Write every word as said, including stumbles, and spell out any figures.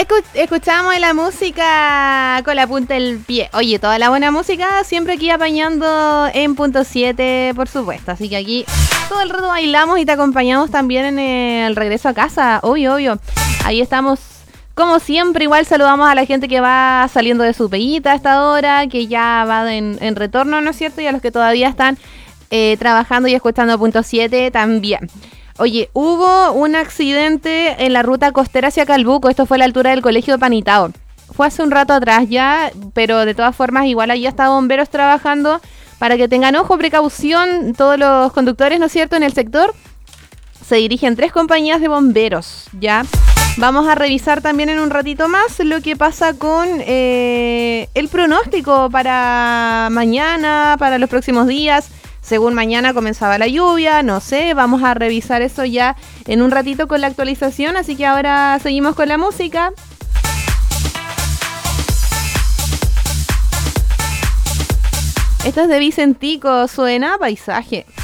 Escu- escuchamos la música con la punta del pie. Oye, toda la buena música siempre aquí apañando en punto siete, por supuesto. Así que aquí todo el rato bailamos y te acompañamos también en el regreso a casa. Obvio, obvio. Ahí estamos, como siempre. Igual saludamos a la gente que va saliendo de su peguita a esta hora, que ya va en, en retorno, ¿no es cierto? Y a los que todavía están eh, trabajando y escuchando punto siete también. Oye, hubo un accidente en la ruta costera hacia Calbuco. Esto fue a la altura del colegio de Panitao. Fue hace un rato atrás ya, pero de todas formas igual ahí está bomberos trabajando para que tengan ojo, precaución todos los conductores, ¿no es cierto? En el sector se dirigen tres compañías de bomberos, ¿ya? Vamos a revisar también en un ratito más lo que pasa con eh, el pronóstico para mañana, para los próximos días. Según mañana comenzaba la lluvia, no sé, vamos a revisar eso ya en un ratito con la actualización, así que ahora seguimos con la música. Esto es de Vicentico, suena Paisaje.